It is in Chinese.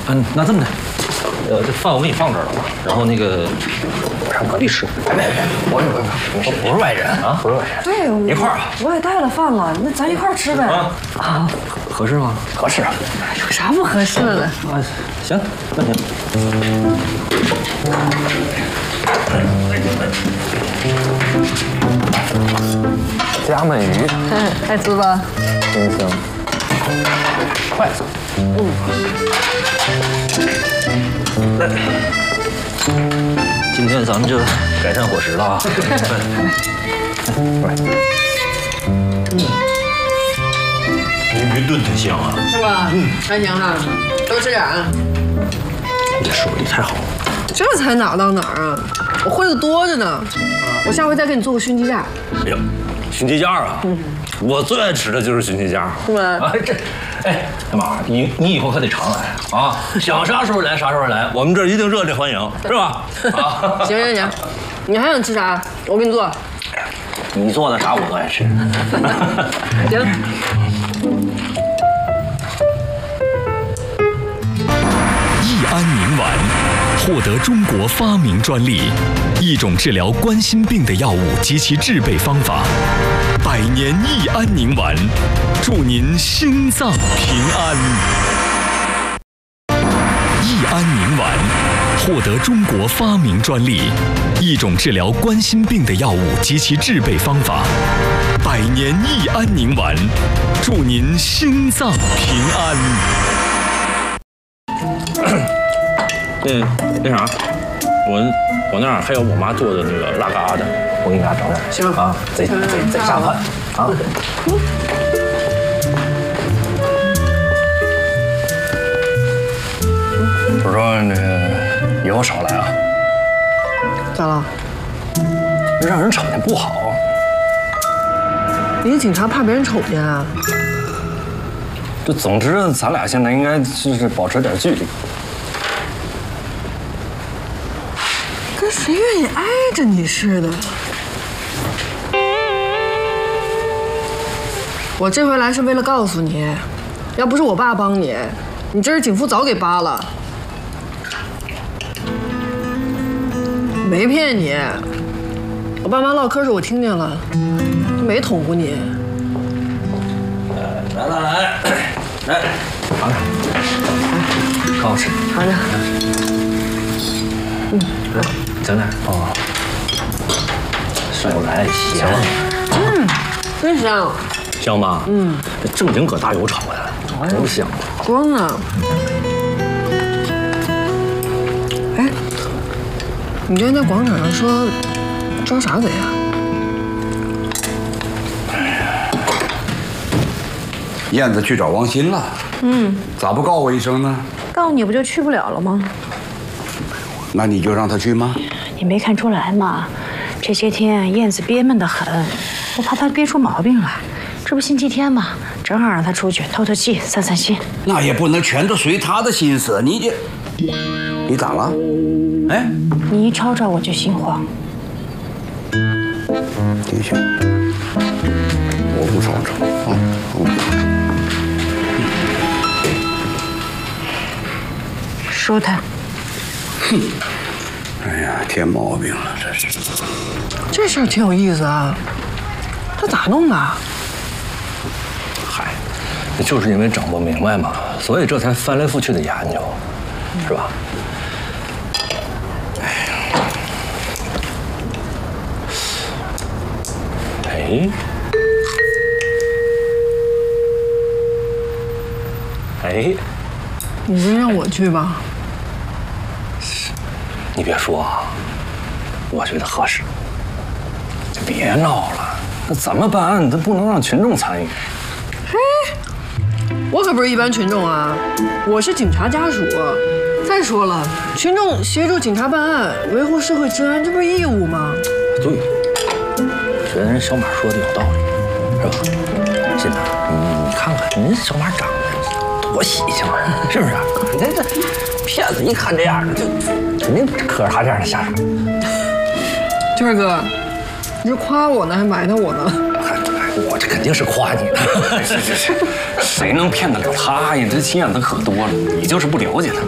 那这么的，这饭我给你放这儿了，然后那个我上隔壁吃。别，我不是外人啊，不是外人。 对， 一块儿吧。 我也带了饭了，那咱一块儿吃呗。 啊，合适吗？合适啊。 有啥不合适的？ 啊，行，那行。夹鰻鱼， 爱吃吧？ 真香。筷子。今天咱们就改善伙食了啊！鱼炖的香啊， 是吧？还行哈，多吃点啊。 你这手艺太好了。 这才哪儿到哪儿啊？我会的多着呢。我下回再给你做个熏鸡架。 哎呦，熏鸡架啊！我最爱吃的就是熏鸡架。 是吗？ 啊，哎，大马，你以后可得常来啊！想啥时候来啥时候来，我们这儿一定热烈欢迎，是吧？啊， 行，你还想吃啥？我给你做。 你做的啥我都爱吃。 行。 益安宁丸获得中国发明专利，一种治疗冠心病的药物及其制备方法。百年益安宁丸，祝您心脏平安。益安宁丸获得中国发明专利，一种治疗冠心病的药物及其制备方法。百年益安宁丸，祝您心脏平安。 那啥，我那儿还有我妈做的那个辣嘎的，我给你俩整点。 行啊，贼下饭啊！我说那个以后少来啊， 咋了？ 让人瞅见不好。 你是警察怕别人瞅见啊？ 就总之，咱俩现在应该就是保持点距离。 跟谁愿意挨着你似的？我这回来是为了告诉你，要不是我爸帮你，你这是警服早给扒了。没骗你，我爸妈唠嗑时我听见了，没捅咕你。 来，尝尝，刚好吃。 尝尝。 整点哦，少来咸。 真香。 香吧？这正经搁大油炒的，多香！ 光呢？哎，你今天在广场上说抓啥贼啊？ 燕子去找王鑫了。咋不告我一声呢？ 告诉你不就去不了了吗？ 那你就让他去吗？ 你没看出来吗？这些天燕子憋闷得很，我怕她憋出毛病来。这不星期天吗？正好让她出去透透气、散散心。 那也不能全都随他的心思。你咋了？哎， 你一吵吵我就心慌。 的确，我不吵吵啊，我不吵吵。 舒坦。 哼，哎呀，添毛病了，这是。 这事儿挺有意思啊，他咋弄的？ 嗨，就是因为整不明白嘛，所以这才翻来覆去的研究，是吧？哎， 你不让我去吧？ 你别说啊，我觉得合适。别闹了，那怎么办案？这不能让群众参与。 我可不是一般群众啊，我是警察家属。再说了，群众协助警察办案，维护社会治安，这不是义务吗？ 对，觉得人小马说的有道理，是吧？现在你看看，人小马长得多喜庆啊，是不是？这骗子一看这样，就肯定可是他这样的下手。 娟儿哥，你是夸我呢，还埋汰我呢？ 我这肯定是夸你的。 谁能骗得了他呀？这心眼子可多了，你就是不了解他。